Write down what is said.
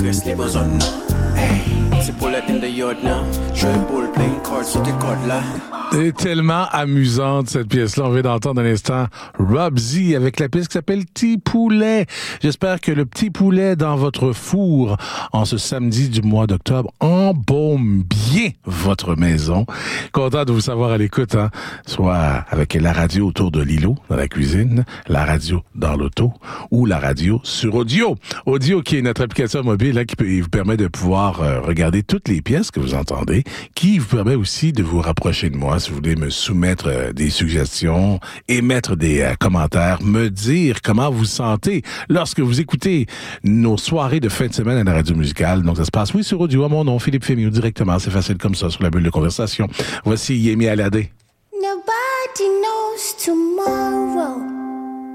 stress les besognes. Hey, c'est Paulette in the yard now. Triple playing cards sur tes cordes là. C'est tellement amusante cette pièce-là. On vient d'entendre un instant Rob Z avec la pièce qui s'appelle Petit Poulet. J'espère que le petit poulet dans votre four en ce samedi du mois d'octobre embaume bien votre maison. Content de vous savoir à l'écoute, hein? Soit avec la radio autour de l'îlot dans la cuisine, la radio dans l'auto ou la radio sur Audio. Audio qui est notre application mobile là, qui vous permet de pouvoir regarder toutes les pièces que vous entendez, qui vous permet aussi de vous rapprocher de moi si vous voulez me soumettre des suggestions, émettre des commentaires, me dire comment vous sentez lorsque vous écoutez nos soirées de fin de semaine à la radio musicale. Donc ça se passe, oui, sur Audio, à mon nom, Philippe Fémieux, directement. C'est facile comme ça, sur la bulle de conversation. Voici Yemi Alade. Nobody knows tomorrow.